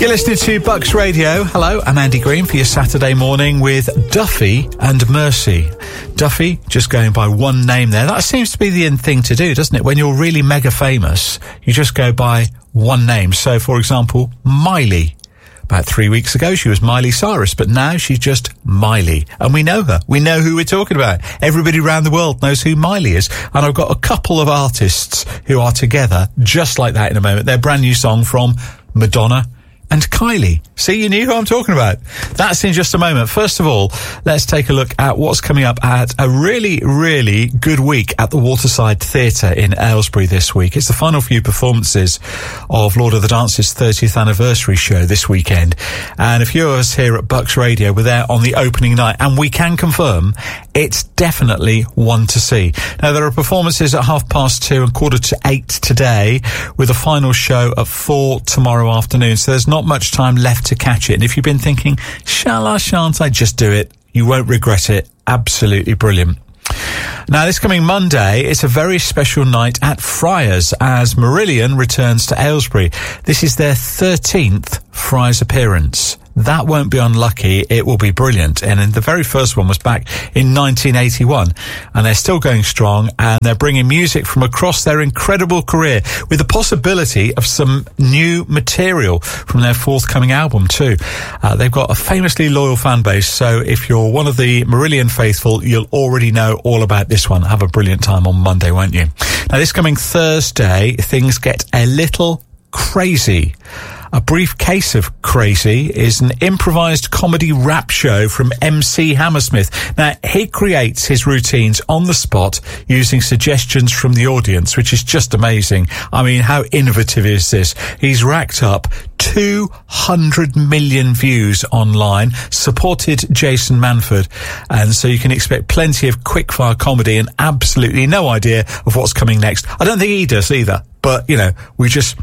You're listening to Bucks Radio. Hello, I'm Andy Green for your Saturday morning with Duffy and Mercy. Duffy, just going by one name there. That seems to be the in thing to do, doesn't it? When you're really mega famous, you just go by one name. So, for example, Miley. About 3 weeks ago, she was Miley Cyrus, but now she's just Miley. And we know her. We know who we're talking about. Everybody around the world knows who Miley is. And I've got a couple of artists who are together just like that in a moment. Their brand new song from Madonna and Kylie. See, you knew who I'm talking about. That's in just a moment. First of all, let's take a look at what's coming up at a really, really good week at the Waterside Theatre in Aylesbury this week. It's the final few performances of Lord of the Dance's 30th anniversary show this weekend. And a few of us here at Bucks Radio were there on the opening night, and we can confirm it's definitely one to see. Now, there are performances at 2:30 and 7:45 today, with a final show at 4 tomorrow afternoon. So there's not much time left to catch it. And if you've been thinking, shall I, shan't I, just do it, you won't regret it. Absolutely brilliant. Now, this coming Monday, it's a very special night at Friars as Marillion returns to Aylesbury. This is their 13th Friars appearance. That won't be unlucky. It will be brilliant. And the very first one was back in 1981. And they're still going strong, and they're bringing music from across their incredible career with the possibility of some new material from their forthcoming album too. They've got a famously loyal fan base, so if you're one of the Marillion faithful, you'll already know all about this one. Have a brilliant time on Monday, won't you? Now, this coming Thursday, things get a little crazy. A Brief Case of Crazy is an improvised comedy rap show from MC Hammersmith. Now, he creates his routines on the spot using suggestions from the audience, which is just amazing. I mean, how innovative is this? He's racked up 200 million views online, supported Jason Manford, and so you can expect plenty of quickfire comedy and absolutely no idea of what's coming next. I don't think he does either, but, you know, we just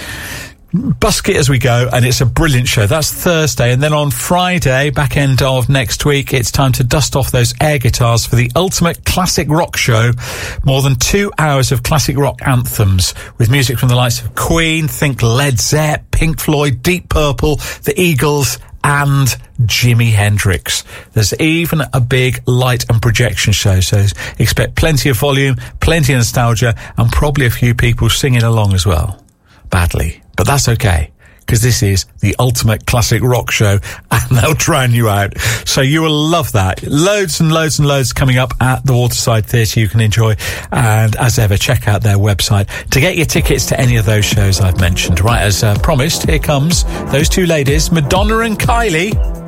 busk it as we go, and it's a brilliant show. That's Thursday, and then on Friday, back end of next week, it's time to dust off those air guitars for the ultimate classic rock show. More than 2 hours of classic rock anthems with music from the likes of Queen, think Led Zepp, Pink Floyd, Deep Purple, the Eagles, and Jimi Hendrix. There's even a big light and projection show, so expect plenty of volume, plenty of nostalgia, and probably a few people singing along as well. Badly. But that's okay, because this is the ultimate classic rock show, and they'll drown you out. So you will love that. Loads and loads and loads coming up at the Waterside Theatre you can enjoy. And as ever, check out their website to get your tickets to any of those shows I've mentioned. Right, as promised, here comes those two ladies, Madonna and Kylie.